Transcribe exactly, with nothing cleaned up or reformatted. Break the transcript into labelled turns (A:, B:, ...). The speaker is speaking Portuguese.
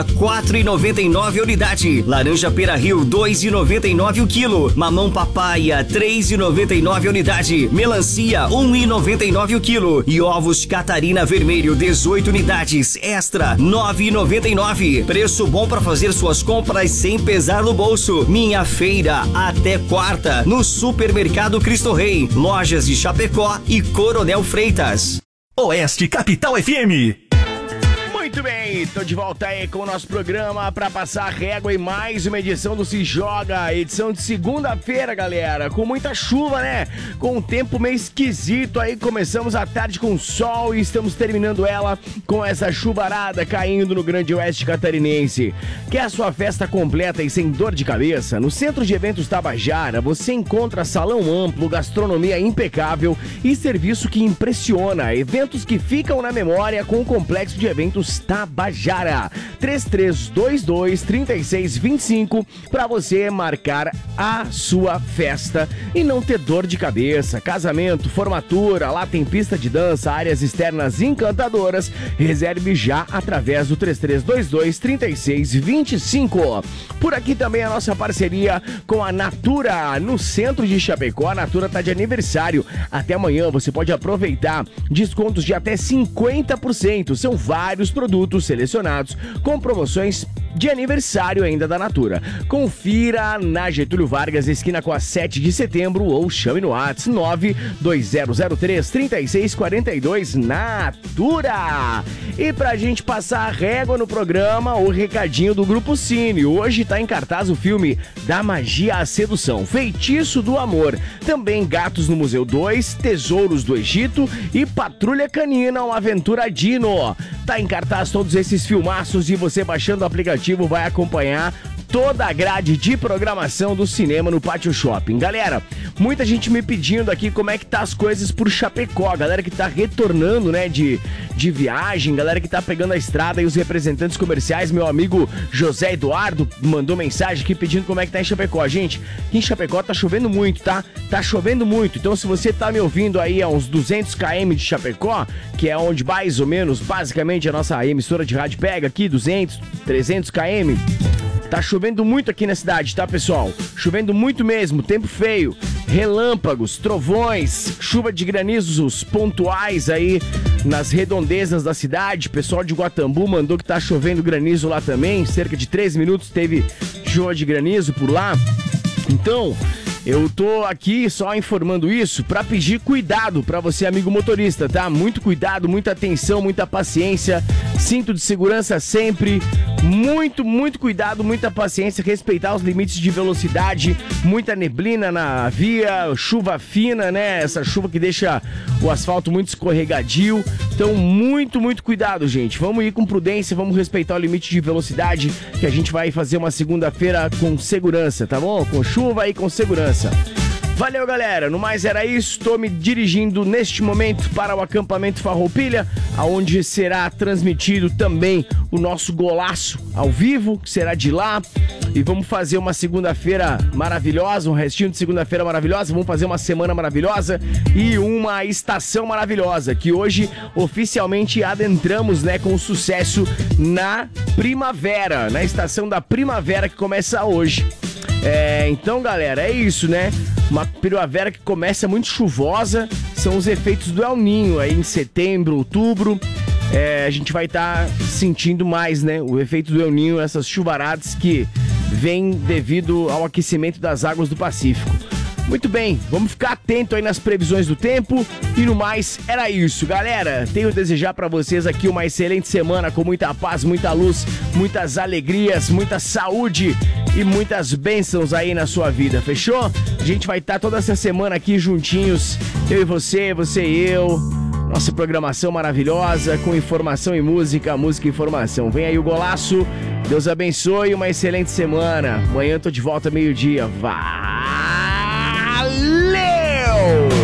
A: quatro e noventa e nove unidade. Laranja Pera Rio dois e noventa e nove o quilo. Mamão Papaya três e noventa e nove unidade. Melancia um e noventa e nove o quilo. E ovos Catarina Vermelho dezoito unidades. Extra nove e noventa e nove. Preço bom para fazer suas compras sem pesar no bolso. Minha feira até quarta no Supermercado Cristo Rei. Lojas de Chapecó e Coronel Freitas.
B: Oeste Capital F M.
C: Muito bem, tô de volta aí com o nosso programa para passar a régua em mais uma edição do Se Joga, edição de segunda-feira, galera, com muita chuva, né? Com um tempo meio esquisito aí, começamos a tarde com sol e estamos terminando ela com essa chuvarada caindo no grande oeste catarinense. Quer a sua festa completa e sem dor de cabeça? No Centro de Eventos Tabajara, você encontra salão amplo, gastronomia impecável e serviço que impressiona, eventos que ficam na memória com o complexo de eventos Tabajara. três três dois dois, três seis dois cinco para você marcar a sua festa e não ter dor de cabeça. Casamento, formatura, lá tem pista de dança, áreas externas encantadoras. Reserve já através do três três dois dois, três seis dois cinco. Por aqui também a nossa parceria com a Natura, no centro de Chapecó. A Natura tá de aniversário. Até amanhã você pode aproveitar descontos de até cinquenta por cento. São vários produtos selecionados com promoções de aniversário ainda da Natura. Confira na Getúlio Vargas, esquina com a sete de setembro, ou chame no WhatsApp nove dois zero zero três, três seis quatro dois Natura. E pra gente passar a régua no programa, o recadinho do Grupo Cine. Hoje tá em cartaz o filme Da Magia à Sedução, Feitiço do Amor. Também Gatos no Museu dois, Tesouros do Egito e Patrulha Canina, uma aventura Dino. Tá em cartaz todos esses filmaços e você baixando o aplicativo vai acompanhar toda a grade de programação do cinema no Pátio Shopping. Galera, muita gente me pedindo aqui como é que tá as coisas por Chapecó, galera que tá retornando, né, de, de viagem, galera que tá pegando a estrada e os representantes comerciais. Meu amigo José Eduardo mandou mensagem aqui pedindo como é que tá em Chapecó. Gente, aqui em Chapecó tá chovendo muito, tá? Tá chovendo muito, então se você tá me ouvindo aí a uns duzentos quilômetros de Chapecó, que é onde mais ou menos, basicamente, a nossa emissora de rádio pega aqui, duzentos, trezentos quilômetros, tá chovendo muito aqui na cidade, tá, pessoal? Chovendo muito mesmo, tempo feio, relâmpagos, trovões, chuva de granizos pontuais aí nas redondezas da cidade. Pessoal de Guatambu mandou que tá chovendo granizo lá também, cerca de três minutos teve chuva de granizo por lá. Então, eu tô aqui só informando isso pra pedir cuidado pra você, amigo motorista, tá? Muito cuidado, muita atenção, muita paciência, cinto de segurança sempre, muito, muito cuidado, muita paciência, respeitar os limites de velocidade, muita neblina na via, chuva fina, né? Essa chuva que deixa o asfalto muito escorregadio. Então, muito, muito cuidado, gente. Vamos ir com prudência, vamos respeitar o limite de velocidade, que a gente vai fazer uma segunda-feira com segurança, tá bom? Com chuva e com segurança. Valeu, galera. No mais era isso. Estou me dirigindo neste momento para o acampamento Farroupilha, aonde será transmitido também o nosso golaço ao vivo, que será de lá. E vamos fazer uma segunda-feira maravilhosa, um restinho de segunda-feira maravilhosa. Vamos fazer uma semana maravilhosa e uma estação maravilhosa, que hoje oficialmente adentramos, né, com sucesso na primavera, na estação da primavera que começa hoje. É, então, galera, é isso, né? Uma primavera que começa muito chuvosa, são os efeitos do El Ninho aí em setembro, outubro. É, a gente vai estar tá sentindo mais, né? O efeito do El Ninho, essas chuvaradas que vêm devido ao aquecimento das águas do Pacífico. Muito bem, vamos ficar atento aí nas previsões do tempo e no mais, era isso, galera. Tenho a desejar pra vocês aqui uma excelente semana com muita paz, muita luz, muitas alegrias, muita saúde e muitas bênçãos aí na sua vida, fechou? A gente vai estar toda essa semana aqui juntinhos, eu e você, você e eu. Nossa programação maravilhosa, com informação e música, música e informação. Vem aí o golaço, Deus abençoe, uma excelente semana. Amanhã eu tô de volta meio-dia, vai!